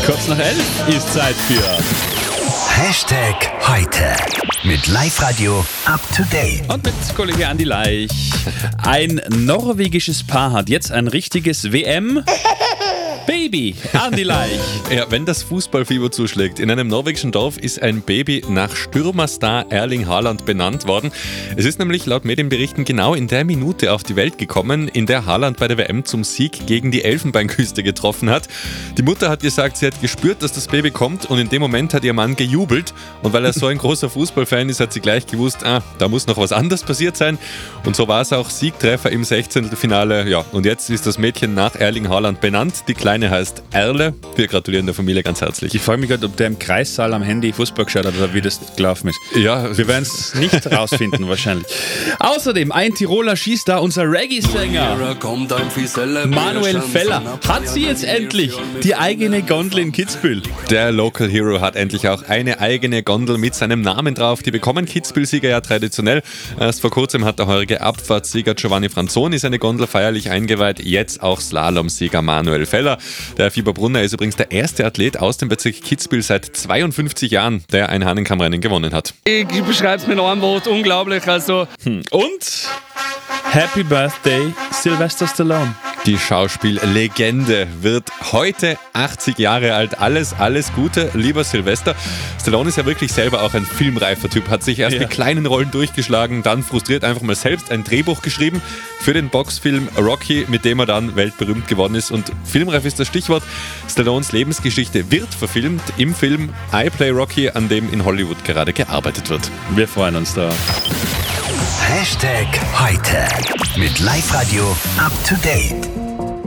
Kurz nach 11 ist Zeit für Hashtag heute mit Live-Radio up to date. und mit Kollege Andi Leich. Ein norwegisches Paar hat jetzt ein richtiges WM-Baby. Andi Leich. Ja, wenn das Fußballfieber zuschlägt. In einem norwegischen Dorf ist ein Baby nach Stürmerstar Erling Haaland benannt worden. Es ist nämlich laut Medienberichten genau in der Minute auf die Welt gekommen, in der Haaland bei der WM zum Sieg gegen die Elfenbeinküste getroffen hat. Die Mutter hat gesagt, sie hat gespürt, dass das Baby kommt, und in dem Moment hat ihr Mann gejubelt. Und weil er so ein großer Fußballfan ist, hat sie gleich gewusst, da muss noch was anderes passiert sein. Und so war es auch Siegtreffer im 16. Finale. Ja, und jetzt ist das Mädchen nach Erling Haaland benannt. Die Kleine heißt Erle. Wir gratulieren der Familie ganz herzlich. Ich frage mich gerade, ob der im Kreissaal am Handy Fußball geschaut hat oder wie das gelaufen ist. Ja, Wir werden es nicht rausfinden wahrscheinlich. Außerdem, ein Tiroler Skistar, unser Reggae-Sänger Manuel Feller, hat sie jetzt endlich die eigene Gondel in Kitzbühel. der Local Hero hat endlich auch eine eigene Gondel mit seinem Namen drauf. Die bekommen Kitzbühel-Sieger ja traditionell. Erst vor kurzem hat der heurige Abfahrtssieger Giovanni Franzoni seine Gondel feierlich eingeweiht. Jetzt auch Slalomsieger Manuel Feller. Der Fieberbrunner ist übrigens der erste Athlet aus dem Bezirk Kitzbühel seit 52 Jahren, der ein Hahnenkammrennen gewonnen hat. Ich beschreibe es mit einem Wort, unglaublich. Also. Und Happy Birthday, Sylvester Stallone. Die Schauspiellegende wird heute 80 Jahre alt. Alles Gute, lieber Sylvester. Stallone ist ja wirklich selber auch ein filmreifer Typ, hat sich erst mit kleinen Rollen durchgeschlagen, dann frustriert einfach mal selbst ein Drehbuch geschrieben für den Boxfilm Rocky, mit dem er dann weltberühmt geworden ist. Und filmreif ist das Stichwort. Stallones Lebensgeschichte wird verfilmt im Film I Play Rocky, an dem in Hollywood gerade gearbeitet wird. Wir freuen uns da. Hashtag heute mit Live-Radio up to date.